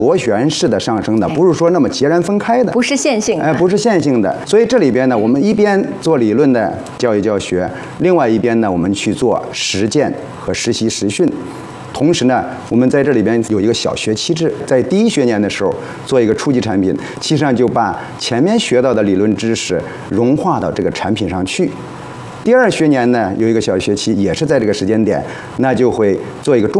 螺旋式的上升的，不是说那么截然分开的， 不是线性的， 不是线性的。所以这里边呢，我们一边做理论的教育教学，另外一边呢，我们去做实践和实习实训。同时呢，我们在这里边有一个小学期制，在第1学年的时候做一个初级产品，其实上就把前面学到的理论知识融化到这个产品上去。第2学年呢，有一个小学期，也是在这个时间点，那就会做一个中